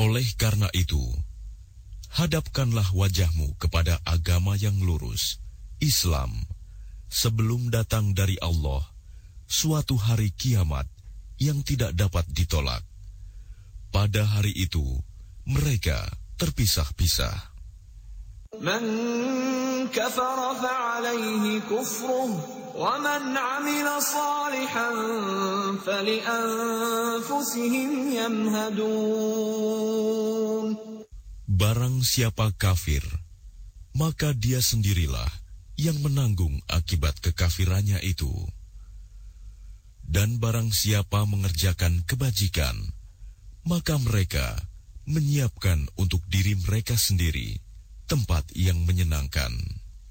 Oleh karena itu, hadapkanlah wajahmu kepada agama yang lurus, Islam, sebelum datang dari Allah suatu hari kiamat yang tidak dapat ditolak. Pada hari itu, mereka terpisah-pisah. Man kafara fa'alayhi kufruh, wa man 'amila salihan fali'anfusihim yamhadun. Barang siapa kafir, maka dia sendirilah yang menanggung akibat kekafirannya itu. Dan barang siapa mengerjakan kebajikan, maka mereka menyiapkan untuk diri mereka sendiri tempat yang menyenangkan.